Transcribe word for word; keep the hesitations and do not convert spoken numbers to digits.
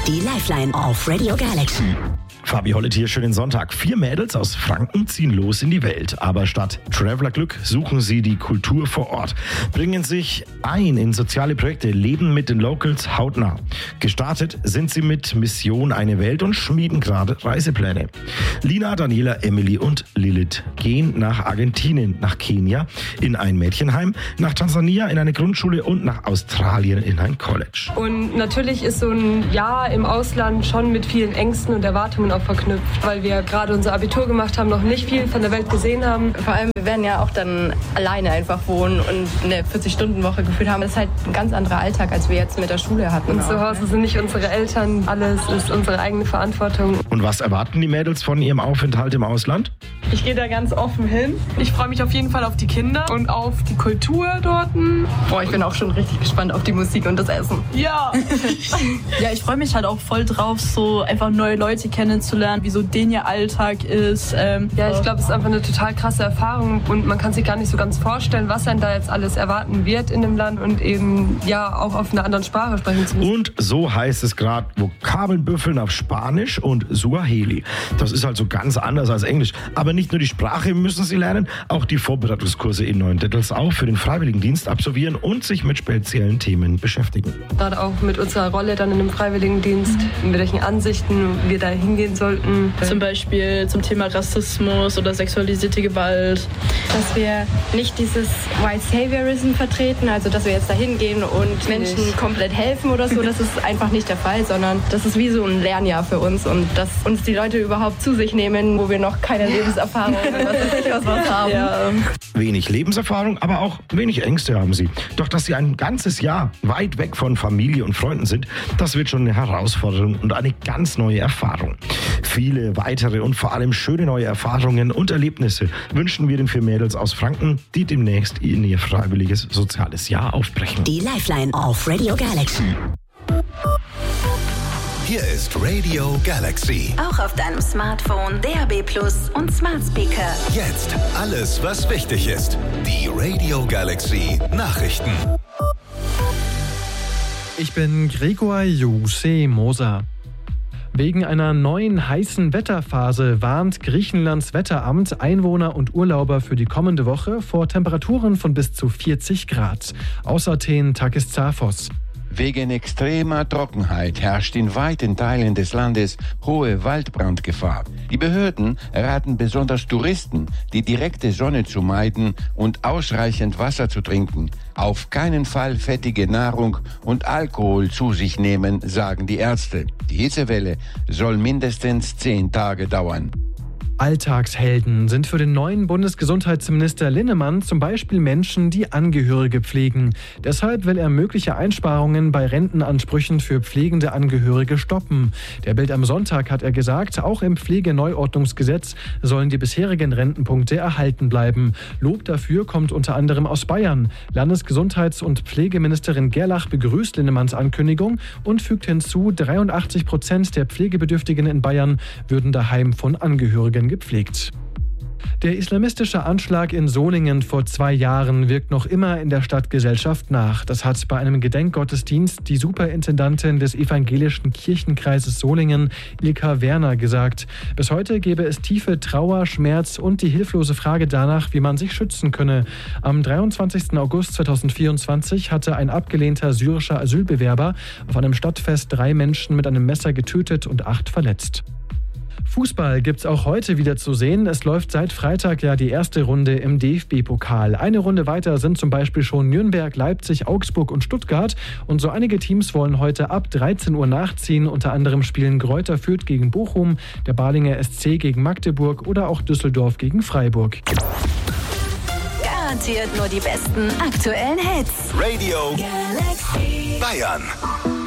Die Lifeline auf Radio Galaxy. Fabi Hollett hier, schönen Sonntag. Vier Mädels aus Franken ziehen los in die Welt. Aber statt Traveler-Glück suchen sie die Kultur vor Ort, bringen sich ein in soziale Projekte, leben mit den Locals hautnah. Gestartet sind sie mit Mission Eine Welt und schmieden gerade Reisepläne. Lina, Daniela, Emily und Lilith gehen nach Argentinien, nach Kenia in ein Mädchenheim, nach Tansania in eine Grundschule und nach Australien in ein College. Und natürlich ist so ein Jahr im Ausland schon mit vielen Ängsten und Erwartungen auch verknüpft, weil wir gerade unser Abitur gemacht haben, noch nicht viel von der Welt gesehen haben. Vor allem, wir werden ja auch dann alleine einfach wohnen und eine vierzig-Stunden-Woche gefühlt haben. Das ist halt ein ganz anderer Alltag, als wir jetzt mit der Schule hatten. Und zu Hause sind nicht unsere Eltern, alles ist unsere eigene Verantwortung. Und was erwarten die Mädels von ihrem Aufenthalt im Ausland? Ich gehe da ganz offen hin. Ich freue mich auf jeden Fall auf die Kinder und auf die Kultur dort. Boah, ich bin auch schon richtig gespannt auf die Musik und das Essen. Ja. Ja, ich freue mich halt auch voll drauf, so einfach neue Leute kennenzulernen, wie so den ihr Alltag ist. Ähm, ja, ich glaube, es ist einfach eine total krasse Erfahrung und man kann sich gar nicht so ganz vorstellen, was einen da jetzt alles erwarten wird in dem Land und eben ja auch auf einer anderen Sprache sprechen zu müssen. Und so heißt es gerade Vokabeln büffeln auf Spanisch und Suaheli. Das ist halt so ganz anders als Englisch. Aber nicht nur die Sprache müssen sie lernen, auch die Vorbereitungskurse in Neuendettels auch für den Freiwilligendienst absolvieren und sich mit speziellen Themen beschäftigen. Gerade auch mit unserer Rolle dann in dem Freiwilligendienst, mit welchen Ansichten wir da hingehen sollten. Zum Beispiel zum Thema Rassismus oder sexualisierte Gewalt. Dass wir nicht dieses White Saviorism vertreten, also dass wir jetzt da hingehen und Menschen nicht komplett helfen oder so, das ist einfach nicht der Fall, sondern das ist wie so ein Lernjahr für uns und dass uns die Leute überhaupt zu sich nehmen, wo wir noch keine Lebenserfahrung oder was weiß ich was, was haben. Ja. Wenig Lebenserfahrung, aber auch wenig Ängste haben sie. Doch dass sie ein ganzes Jahr weit weg von Familie und Freunden sind, das wird schon eine Herausforderung und eine ganz neue Erfahrung. Viele weitere und vor allem schöne neue Erfahrungen und Erlebnisse wünschen wir den vier Mädels aus Franken, die demnächst in ihr freiwilliges soziales Jahr aufbrechen. Die Lifeline auf Radio Galaxy. Hier ist Radio Galaxy. Auch auf deinem Smartphone, D A B Plus und Smart Speaker. Jetzt alles, was wichtig ist. Die Radio Galaxy Nachrichten. Ich bin Gregor Jose Moser. Wegen einer neuen heißen Wetterphase warnt Griechenlands Wetteramt Einwohner und Urlauber für die kommende Woche vor Temperaturen von bis zu vierzig Grad. Aus Athen Takis Zaphos. Wegen extremer Trockenheit herrscht in weiten Teilen des Landes hohe Waldbrandgefahr. Die Behörden raten besonders Touristen, die direkte Sonne zu meiden und ausreichend Wasser zu trinken. Auf keinen Fall fettige Nahrung und Alkohol zu sich nehmen, sagen die Ärzte. Die Hitzewelle soll mindestens zehn Tage dauern. Alltagshelden sind für den neuen Bundesgesundheitsminister Linnemann zum Beispiel Menschen, die Angehörige pflegen. Deshalb will er mögliche Einsparungen bei Rentenansprüchen für pflegende Angehörige stoppen. Der Bild am Sonntag hat er gesagt, auch im Pflegeneuordnungsgesetz sollen die bisherigen Rentenpunkte erhalten bleiben. Lob dafür kommt unter anderem aus Bayern. Landesgesundheits- und Pflegeministerin Gerlach begrüßt Linnemanns Ankündigung und fügt hinzu, dreiundachtzig Prozent der Pflegebedürftigen in Bayern würden daheim von Angehörigen gepflegt. Der islamistische Anschlag in Solingen vor zwei Jahren wirkt noch immer in der Stadtgesellschaft nach. Das hat bei einem Gedenkgottesdienst die Superintendantin des evangelischen Kirchenkreises Solingen, Ilka Werner, gesagt. Bis heute gebe es tiefe Trauer, Schmerz und die hilflose Frage danach, wie man sich schützen könne. Am dreiundzwanzigsten August zweitausendvierundzwanzig hatte ein abgelehnter syrischer Asylbewerber auf einem Stadtfest drei Menschen mit einem Messer getötet und acht verletzt. Fußball gibt's auch heute wieder zu sehen. Es läuft seit Freitag ja die erste Runde im D F B-Pokal. Eine Runde weiter sind zum Beispiel schon Nürnberg, Leipzig, Augsburg und Stuttgart. Und so einige Teams wollen heute ab dreizehn Uhr nachziehen. Unter anderem spielen Greuther Fürth gegen Bochum, der Balinger S C gegen Magdeburg oder auch Düsseldorf gegen Freiburg. Garantiert nur die besten aktuellen Hits. Radio Galaxy Bayern.